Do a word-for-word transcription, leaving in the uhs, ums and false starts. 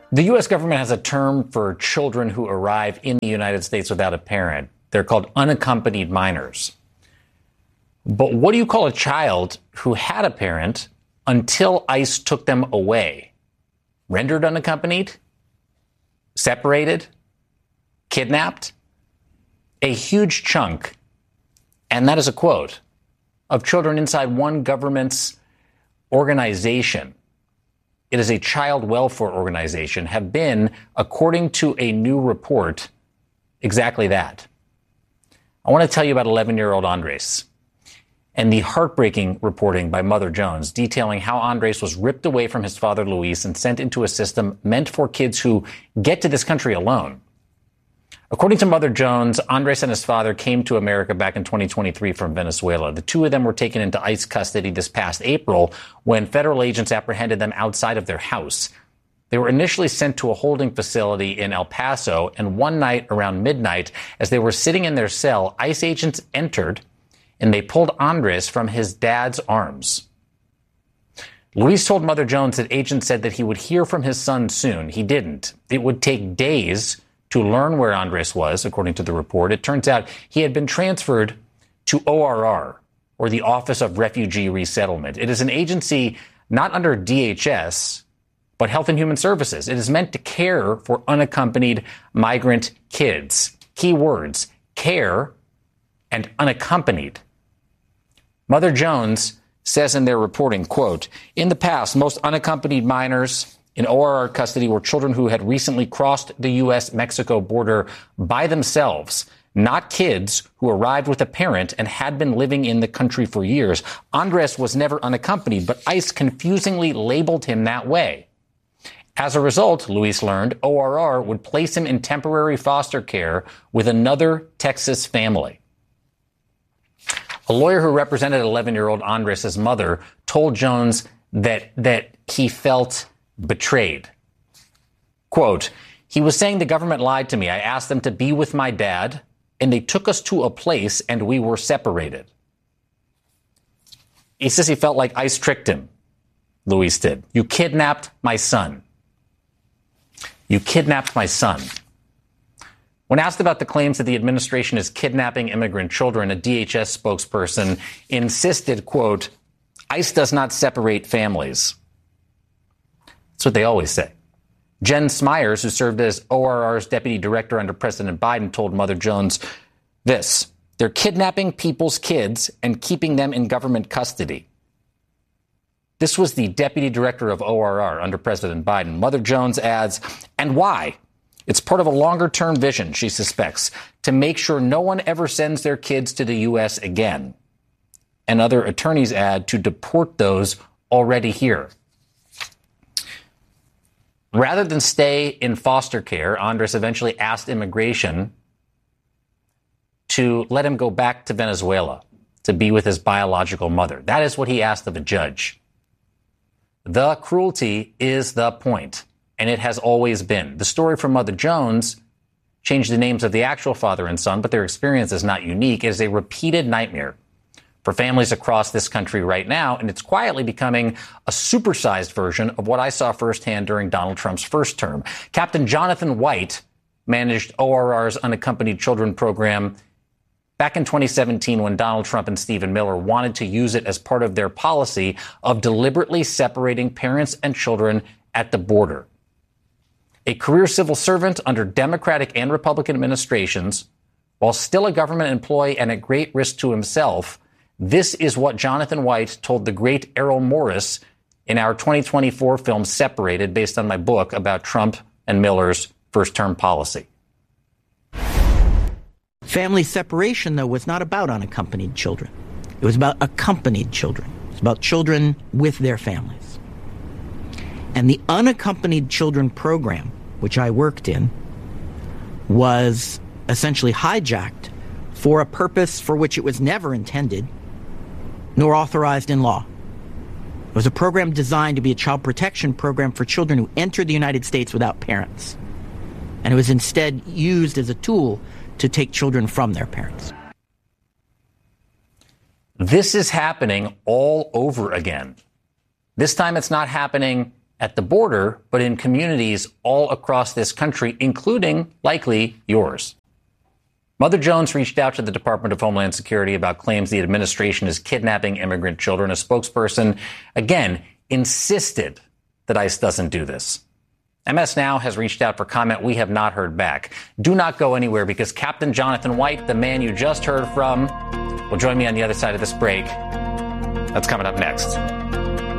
The U S government has a term for children who arrive in the United States without a parent. They're called unaccompanied minors. But what do you call a child who had a parent until ICE took them away? Rendered unaccompanied? Separated? Kidnapped? A huge chunk, and that is a quote, of children inside one government's organization, it is a child welfare organization, have been, according to a new report, exactly that. I want to tell you about eleven-year-old Andres and the heartbreaking reporting by Mother Jones detailing how Andres was ripped away from his father Luis and sent into a system meant for kids who get to this country alone. According to Mother Jones, Andres and his father came to America back in twenty twenty-three from Venezuela. The two of them were taken into ICE custody this past April when federal agents apprehended them outside of their house. They were initially sent to a holding facility in El Paso, and one night around midnight, as they were sitting in their cell, ICE agents entered and they pulled Andres from his dad's arms. Luis told Mother Jones that agents said that he would hear from his son soon. He didn't. It would take days to learn where Andres was, according to the report. It turns out he had been transferred to O R R, or the Office of Refugee Resettlement. It is an agency not under D H S, but Health and Human Services. It is meant to care for unaccompanied migrant kids. Key words, care and unaccompanied. Mother Jones says in their reporting, quote, in the past, most unaccompanied minors in O R R custody were children who had recently crossed the U S Mexico border by themselves, not kids who arrived with a parent and had been living in the country for years. Andres was never unaccompanied, but ICE confusingly labeled him that way. As a result, Luis learned, O R R would place him in temporary foster care with another Texas family. A lawyer who represented eleven-year-old Andres' mother told Jones that, that he felt betrayed. Quote, he was saying the government lied to me. I asked them to be with my dad, and they took us to a place, and we were separated. He says he felt like ICE tricked him. Luis did. You kidnapped my son. You kidnapped my son. When asked about the claims that the administration is kidnapping immigrant children, a D H S spokesperson insisted, quote, ICE does not separate families. That's what they always say. Jen Smyers, who served as O R R's deputy director under President Biden, told Mother Jones this. They're kidnapping people's kids and keeping them in government custody. This was the deputy director of O R R under President Biden. Mother Jones adds, and why? It's part of a longer-term vision, she suspects, to make sure no one ever sends their kids to the U S again. And other attorneys add to deport those already here. Rather than stay in foster care, Andres eventually asked immigration to let him go back to Venezuela to be with his biological mother. That is what he asked of a judge. The cruelty is the point, and it has always been. The story from Mother Jones changed the names of the actual father and son, but their experience is not unique. It is a repeated nightmare for families across this country right now, and it's quietly becoming a supersized version of what I saw firsthand during Donald Trump's first term. Captain Jonathan White managed O R R's Unaccompanied Children program back in twenty seventeen when Donald Trump and Stephen Miller wanted to use it as part of their policy of deliberately separating parents and children at the border. A career civil servant under Democratic and Republican administrations, while still a government employee and at great risk to himself, this is what Jonathan White told the great Errol Morris in our twenty twenty-four film Separated, based on my book about Trump and Miller's first-term policy. Family separation, though, was not about unaccompanied children. It was about accompanied children. It was about children with their families. And the Unaccompanied Children program, which I worked in, was essentially hijacked for a purpose for which it was never intended, nor authorized in law. It was a program designed to be a child protection program for children who entered the United States without parents. And it was instead used as a tool to take children from their parents. This is happening all over again. This time it's not happening at the border, but in communities all across this country, including, likely, yours. Mother Jones reached out to the Department of Homeland Security about claims the administration is kidnapping immigrant children. A spokesperson, again, insisted that ICE doesn't do this. M S Now has reached out for comment. We have not heard back. Do not go anywhere, because Captain Jonathan White, the man you just heard from, will join me on the other side of this break. That's coming up next.